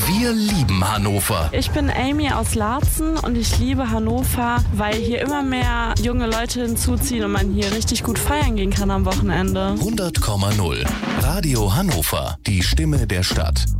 Wir lieben Hannover. Ich bin Amy aus Laatzen und ich liebe Hannover, weil hier immer mehr junge Leute hinzuziehen und man hier richtig gut feiern gehen kann am Wochenende. 100,0 Radio Hannover, die Stimme der Stadt.